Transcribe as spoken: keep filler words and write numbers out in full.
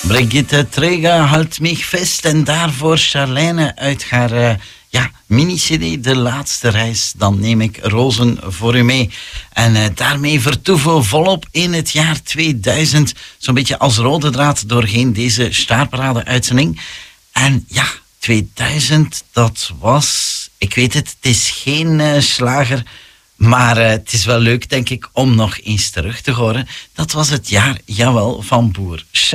Brigitte Trega houdt mich vast. En daarvoor Charlène uit haar uh, ja, mini-cd De Laatste Reis. Dan neem ik rozen voor u mee. En uh, daarmee vertoeven we volop in het jaar tweeduizend. Zo'n beetje als rode draad doorheen deze Staarparade-uitzending. En ja, tweeduizend, dat was... Ik weet het, het is geen uh, slager... Maar uh, het is wel leuk, denk ik, om nog eens terug te horen. Dat was het jaar, jawel, van boer Charles.